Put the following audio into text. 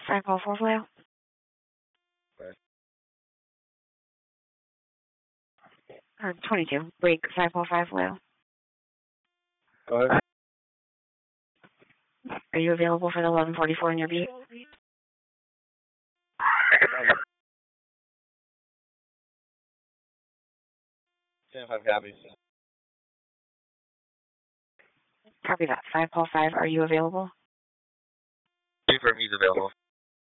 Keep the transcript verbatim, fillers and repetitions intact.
five Paul four file. Right. Or twenty-two. Break five Paul five file. Go ahead. Are you available for the eleven forty-four in your beat? ten five copy. Copy that. five Paul five, are you available? Confirm he's available.